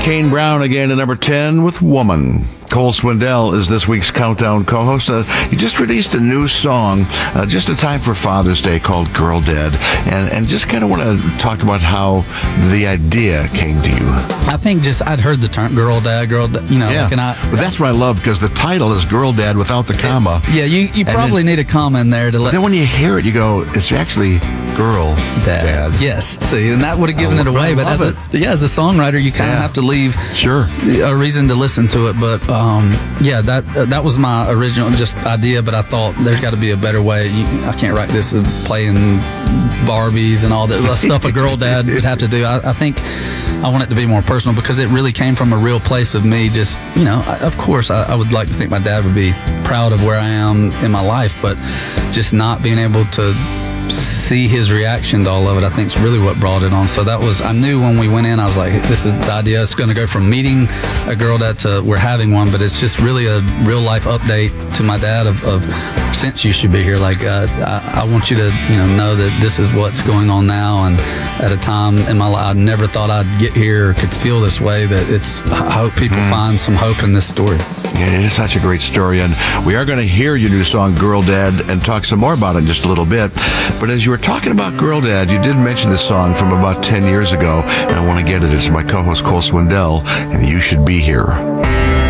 Kane Brown again at number 10 with Woman. Cole Swindell is this week's Countdown co-host. He just released a new song just in time for Father's Day called Girl Dad. And just kind of want to talk about how the idea came to you. I think just I'd heard the term Girl Dad, you know. Yeah, but that's what I love, because the title is Girl Dad without the comma. Yeah, you probably need a comma in there to let... Then when you hear it, you go, it's actually Girl Dad. Yes, see, and that would have given it away. But as a songwriter, you kind of have to leave a reason to listen to it. But that was my original just idea. But I thought there's got to be a better way. I can't write this playing Barbies and all that stuff a girl dad would have to do. I think I want it to be more personal, because it really came from a real place of me. Just, of course, I would like to think my dad would be proud of where I am in my life, but just not being able to see his reaction to all of it, I think, is really what brought it on. So I knew when we went in, I was like, this is the idea. It's going to go from meeting a girl dad to we're having one, but it's just really a real life update to my dad of since you should be here. Like, I want you to, know that this is what's going on now. And at a time in my life, I never thought I'd get here or could feel this way, but I hope people find some hope in this story. Yeah, it is such a great story, and we are going to hear your new song, Girl Dad, and talk some more about it in just a little bit. But as you were talking about Girl Dad, you did mention this song from about 10 years ago, and I want to get it. It's my co-host, Cole Swindell, and You Should Be Here.